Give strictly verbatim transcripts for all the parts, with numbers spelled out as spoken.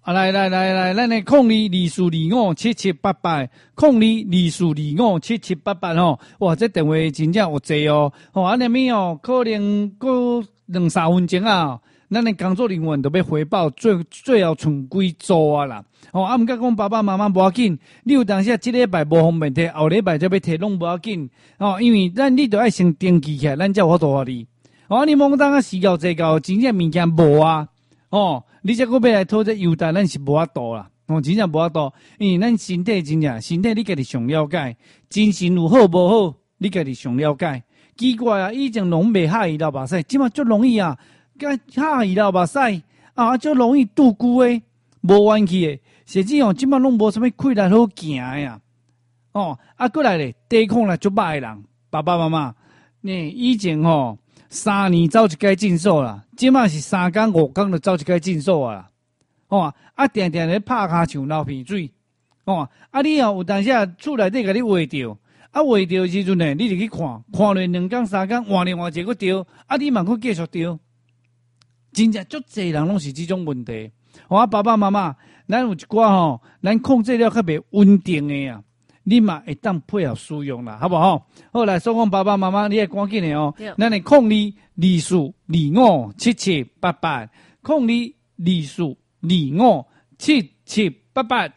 啊，来来来来，咱的控二二四二五七七八八，控二二四二五七七八八吼，哇，这电话真正有济哦，吼，啊，那么哦，可能过两三分钟啊，咱的工作人员就要回报最最后剩几组啊啦，吼，啊，毋甲讲爸爸妈妈无要紧，你有当时即礼拜无方便摕，后礼拜才要摕拢无要紧，吼，因为咱你着爱先登记起来，咱才有法度互你，吼，你莫当啊时到这到真正物件无啊，哦。你这个要来讨这优待，咱是无法度啦，哦，真正无法度，因为咱身体真正身体你家己上了解，精神有好无好，你家己上了解。奇怪啊，以前拢袂下伊流目屎，即马足容易啊，甲下伊流目屎啊，足容易拄久诶，无元气诶，甚至哦，即马拢无啥物气力好行诶啊，哦，啊，过来咧，抵抗力足歹诶人，爸爸妈妈，呢以前吼、哦。三年走一届诊所啦，即马是三工五工就走一届诊所啊啦，哦，啊定定咧拍骹像流鼻水，哦，啊你哦有当时啊厝内底甲你画着，啊画着时阵呢，你就去看，看了两工三工换另外一个着，啊你嘛佫继续着，真正足侪人拢是即种问题，哦啊爸爸妈妈，咱有一寡吼，咱控制了较袂稳定诶啊。你嘛会当配合使用啦，好不好？好来，所讲爸爸妈妈，你也赶紧的哦。咱的控二二四二五七七八八，控二二四二五七七八八。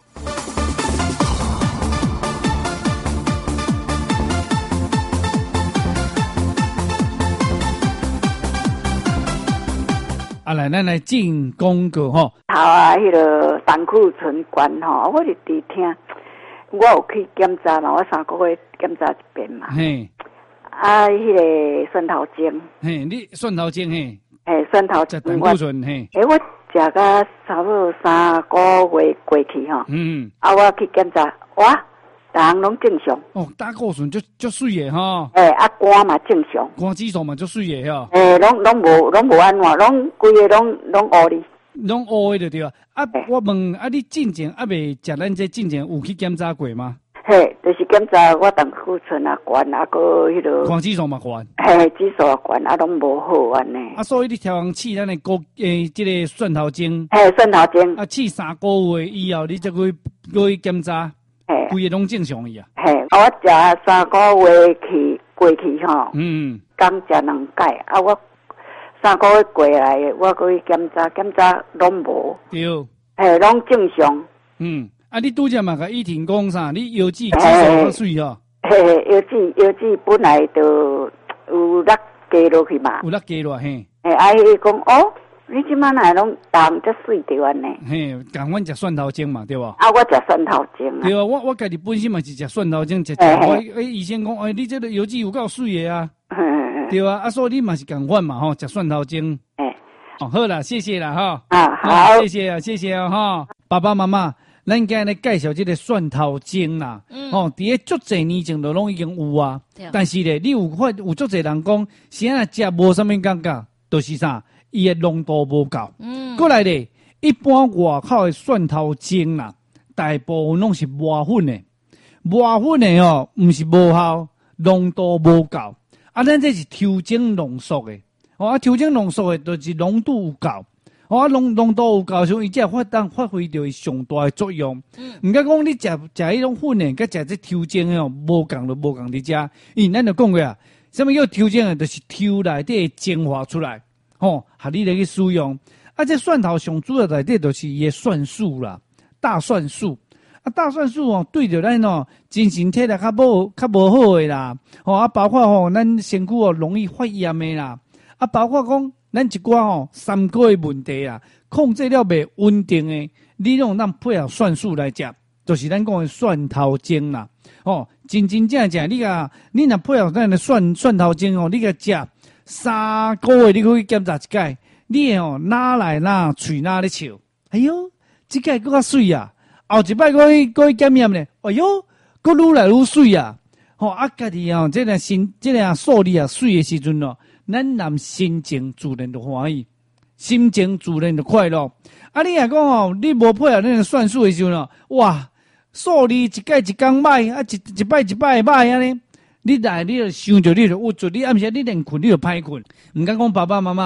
啊来，咱来进广告吼。 好啊，迄、那个胆固醇管吼，我就伫听。我有去检查嘛，我三个月检查一遍嘛。嘿，啊，迄、那个蒜头精。 嘿，你蒜头精嘿。 嘿，蒜头精。 胆固醇嘿。 诶，我食到差不多三个月过去吼。嗯。啊，我去检查，哇，逐项拢正常。 哦，胆固醇足足水诶吼。 诶，啊，肝嘛正常。 肝指数嘛足水诶吼。 诶，拢拢无拢无安怎，拢规个拢拢乌哩。 拢乌的就对啊！啊，我问啊，你进前啊未食咱这进前有去检查过吗？ 嘿，就是检查我胆固醇啊悬，啊个迄个肝指数嘛悬， 嘿，指数啊悬，啊拢无好安尼。 啊，所以你调用试咱的高诶，即个蒜头精， 嘿，蒜头精啊，试三个月以后，你再去去检查，嘿，规个拢正常伊啊。 嘿，啊，我食三个月去过去吼， 嗯， 刚食两届，啊我。三个月过来，我去检查，检查拢无。对。嘿，拢正常。嗯， 啊，你拄则嘛甲依婷讲啥？你腰子指数较水吼。 嘿，腰子腰子本来就有落加落去嘛。 有落加落嘿。 嘿，啊，伊讲哦，你即摆哪拢当则水着安尼？ 嘿，共阮食蒜头精嘛，对无？ 啊，我食蒜头精啊。 对啊，我我家己本身嘛是食蒜头精，食食我诶医生讲，哎，你这个腰子有够水诶啊。对啊，啊，所以你嘛是共款嘛吼，食蒜头精。哎，哦，好啦，谢谢啦哈。啊，好，谢谢啊，谢谢啊哈。爸爸妈妈，咱今日来介绍这个蒜头精啦。嗯。哦，伫个足侪年前都拢已经有啊。但是咧，你有发有足侪人讲，现在食无啥物感觉，就是啥，伊的浓度无够。嗯。过来咧，一般外口的蒜头精啦，大部分拢是磨粉的，磨粉的哦，毋是无效，浓度无够。啊，咱这是调整浓缩的，哦，啊，调整浓缩的，就是浓度有够，哦，啊，浓浓度有够，所以伊才发当发挥着伊上大的作用。嗯，毋甲讲你食食迄种粉的，甲食这调整的哦，无共就无共伫遮。因为咱就讲过啊，什么叫调整的，就是抽内底精华出来，吼，合你来去使用。啊，这蒜头上主要内底就是伊的蒜素啦，大蒜素。啊，大蒜素哦，对着咱哦，精神体力较无较无好诶啦，吼啊，包括吼咱身躯哦容易发炎诶啦，啊，包括讲咱一寡吼三高诶问题啊，控制了袂稳定诶，你用咱配合蒜素来食，就是咱讲诶蒜头精啦，哦，真真正正你甲你若配合咱诶蒜蒜头精哦，你甲食三个月你去检查一届，你哦哪来哪喙哪咧笑，哎哟，即届搁较水啊！后一摆过去过去检验咧，哎哟，佫愈来愈水啊！吼、哦，啊，家己哦，这个心，这个数字啊，水的时阵哦，咱人心情自然就欢喜，心情自然就快乐。啊，你若讲哦，你无配合咱个算数的时阵哦，哇，数字一届一工歹，啊，一一摆一摆歹安尼，你来你就想着你就郁住，你暗时你连困你就歹困。毋敢讲爸爸妈妈，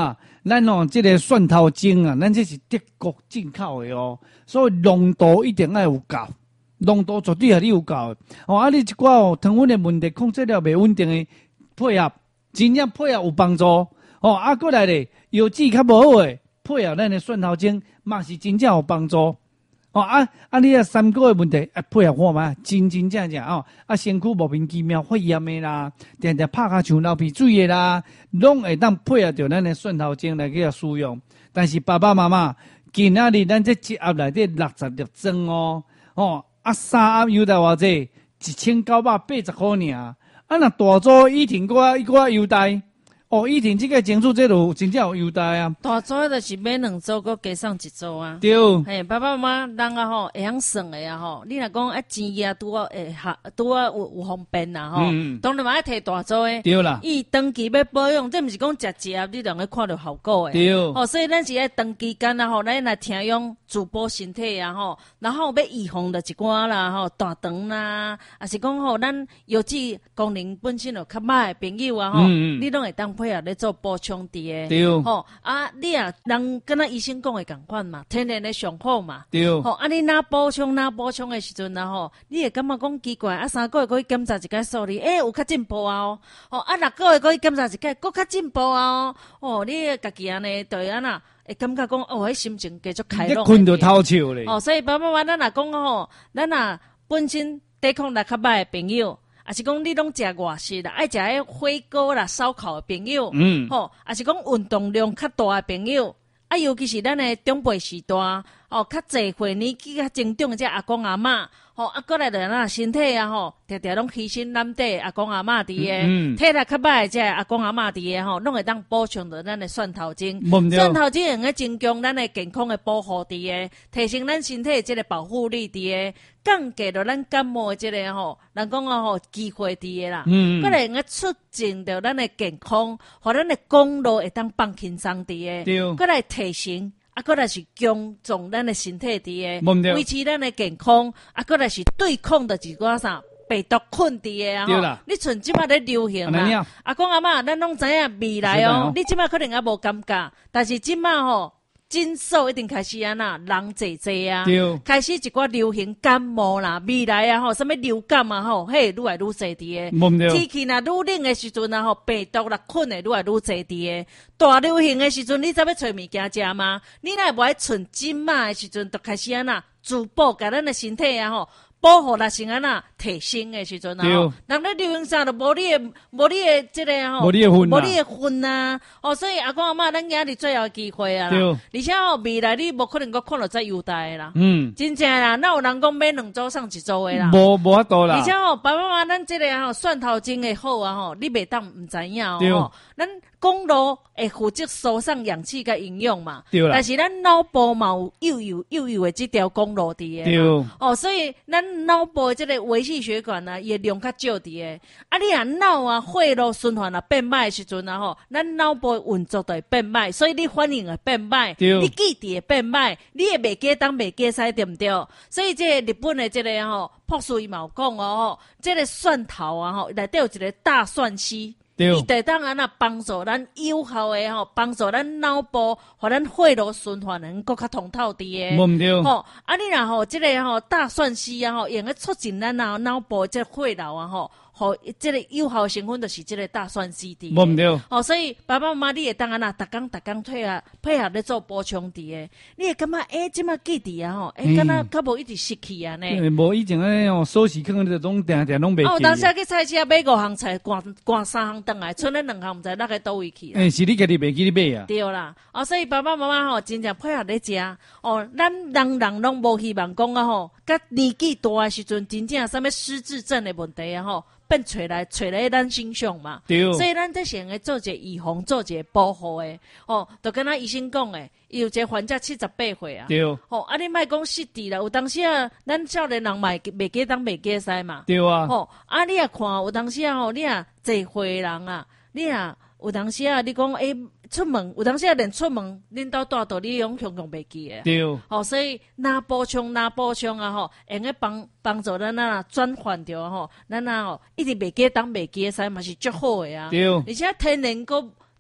咱哦，这个蒜头精啊，咱这是德国进口的哦，所以浓度一定要有够，浓度绝对系你有够的。哦，啊，你一寡哦糖分的问题控制了袂稳定的配合，真正配合有帮助。哦，啊，过来咧，药剂较无好诶，配合咱的蒜头精，嘛是真正有帮助。哦啊啊！你啊三个的问题啊，配合看嘛，真真正正哦啊，身躯莫名其妙肺炎的啦，定定拍下像流鼻水的啦，拢会当配合着咱的蒜头精来去使用。但是爸爸妈妈，今仔日咱这一盒内底六十粒装哦，哦啊三盒优待偌济，一千九百八十块尔。啊，若大组以前个一个优待。哦，以前这个情绪这路真正有优待啊！ 大组就是买两组，搁加上一组啊。 对， 嘿，爸爸妈妈人啊吼，会晓算的啊吼。你若讲啊钱呀，拄啊会哈，拄啊有有方便啦吼。嗯、当然嘛爱摕大组的。 对啦。 伊长期要保养，这毋是讲食一盒你就能够看到效果的。 对。 哦，所以咱是爱长期间啊吼，咱来听用滋补身体啊吼，然后要预防着一寡啦吼，大肠啦，啊是讲吼，咱尤其功能本身就较歹的朋友啊吼，嗯、你拢会当配合咧做补充的。 对。 吼啊，你啊，人敢若医生讲的共款嘛，天然的上好嘛。 对。 吼啊，你哪补充哪补充的时阵啊吼，你会感觉讲奇怪，啊三个月可以检查一下数字，诶、欸、有较进步啊哦，吼啊六个月可以检查一下，搁较进步啊哦，哦你家己安尼对安那。会感觉讲哦，迄心情继续开朗。 你困到透笑咧。 哦，所以爸爸妈妈，咱若讲吼，咱若本身抵抗力较歹的朋友，也是讲你拢食外食啦，爱食迄火锅啦、烧烤的朋友，嗯，吼，也是讲运动量较大的朋友，啊，尤其是咱的长辈时代，哦，较侪岁年纪较增长的这阿公阿嬷。吼、哦，啊，过来就咱身体啊，吼，常常拢牺牲咱地阿公阿嬷伫诶，嗯、体力较歹即阿公阿嬷伫诶，吼，拢会当补充着咱诶蒜头精。蒜头精用个增强咱诶健康诶保护伫诶，提升咱身体即个保护力伫诶，降低着咱感冒即个吼，人讲啊吼机会伫诶啦。嗯，过来用个促进着咱诶健康，互咱诶公路会当放轻松伫诶。对，过来提升。啊，搁来是强壮咱的身体伫诶，维持咱的健康，啊，搁来是对抗的一寡啥病毒困伫诶啊！ 对啦， 你像即马咧流行啦，阿公阿嬷，咱拢知影未来哦。你即马可能还无感觉，但是即马吼。诊所一定开始啊呐，人济济啊，开始一寡流行感冒啦，未来啊吼，什么流感啊吼，嘿，愈来愈济伫诶。天气若愈冷诶时阵啊吼，病毒啦困诶愈来愈济伫诶。大流行诶时阵，你才要找物件食吗？你若无爱存金嘛诶时阵，就开始啊呐，滋补甲咱诶身体啊吼。保护力先安那提升的时阵啊，人咧流行啥都无你的无你的即个吼， 无你的份， 无你的份啊！哦，所以阿公阿嬷，咱今日最后机会啊啦，而且吼未来你无可能阁看到再优待啦，嗯，真正啦，哪有人讲买两组送一组的啦？ 无无法度啦。 而且吼，爸爸妈妈，咱即个吼蒜头精的好啊吼，你袂当唔知影哦，咱。公路会负责输送氧气甲营养嘛，对啦。但是咱脑部嘛有幼幼幼幼的这条公路伫诶，对。哦，所以咱脑部的这个微细血管呢，也量较少伫诶。啊，你啊脑啊血路循环啊变歹的时阵啊吼，咱脑部运作就会变歹，所以你反应会变歹，你记忆会变歹，你会袂记当袂记使对毋对？所以这日本的这个吼博士伊嘛有讲哦，这个蒜头啊吼，内底有一个大蒜烯。伊会当安那帮助咱有效诶吼，帮助咱脑部，互咱血路循环能够较通透伫诶。 无毋对。 吼，啊你若吼即个吼大蒜烯啊吼，用个促进咱脑脑部即个血流啊吼。吼，即个有效成分就是即个大蒜烯伫。 无毋对。 哦，所以爸爸妈妈你会当安那，逐工逐工配合配合咧做补充伫诶，你会感觉诶，即马记伫啊吼，诶，敢若较无一直失去啊呢。 无以前安尼哦，锁匙可能就拢定定拢袂记。 哦，当时去菜市买五项菜，赶赶三项倒来，剩咧两项毋知落去倒位去。 诶，是你家己袂记你买啊？ 对啦，哦，所以爸爸妈妈吼，真正配合咧食。哦，咱人人拢无希望讲啊吼，甲年纪大诶时阵，真正啥物失智症诶问题啊吼。变找来找来咱身上嘛，对，所以咱这是用个做一个预防，做一个保护的。哦，就跟咱医生讲诶，有一个患者七十八岁啊，对，哦，啊你莫讲失智啦，有当时啊，咱少年人嘛袂记当袂记使嘛，对啊，哦，啊你啊看，有当时啊，吼，你啊坐岁人啊，你啊有当时啊，你讲诶。出门有当时啊，连出门恁兜带到你用常常袂记诶。对。哦，所以哪补充哪补充啊吼，用个帮帮助咱啊转换着吼，咱啊吼一直袂记当袂记诶，使嘛是足好诶啊。对。而且天然个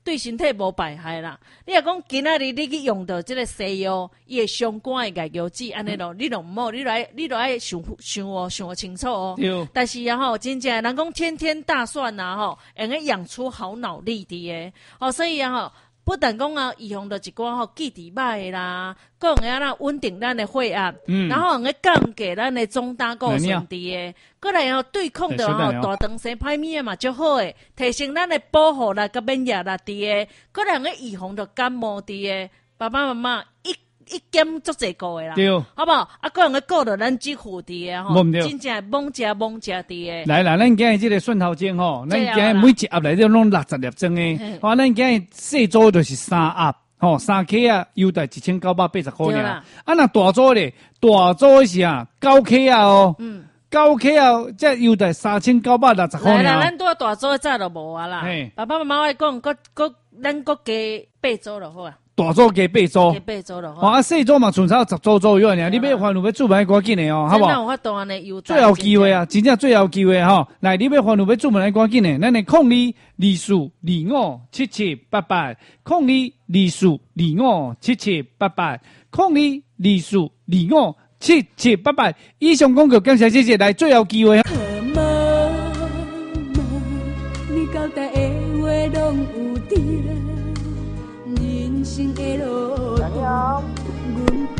对身体无败害啦。你若讲今仔日你去用到即个西药，伊会伤肝的牙药剂，安尼咯，你就毋好，你就爱你就爱想想哦，想清楚哦。 对。 但是啊吼，真正人讲天天大蒜啊吼，会用养出好脑力的诶。哦，所以啊吼。不但讲啊，预防到一寡吼记忆歹啦，讲会啊稳定咱的血压，嗯、然后会降低咱的总胆固醇伫诶，过来吼对抗到吼大肠生歹物嘛就好诶，提升咱的保护力甲免疫力伫诶，过来会预防到感冒伫诶，爸爸妈妈一一减足济个诶啦， 对， 好不好？啊，个人会顾到咱肌肤伫诶吼，真正猛食猛食伫诶。 来啦，咱今日即个蒜头精吼，咱今日每一盒内底拢六十粒装诶，哇，咱今日细组就是三盒。吼、哦，三克啊，优待一千九百八十块尔。啊，那大组咧，大组是啊，九克啊哦。嗯。九克啊，这优待三千九百六十块尔。 来啦，咱拄大组早就无啊啦。爸爸妈妈爱讲，搁搁咱搁加八组就好啊。 大组加八组。 加八组就好。 啊，细组嘛，剩差十组左右尔。你要还路要注文赶紧的哦，好不好？ 有法度安尼优待。 最后机会啊，真正最后机会吼！来，你要还路要注文赶紧的，咱的控二二四二五七七八八，控二二四二五七七八八，控二二四二五七七八八。以上广告感谢谢谢，来最后机会。你交代的话拢有人生的路途。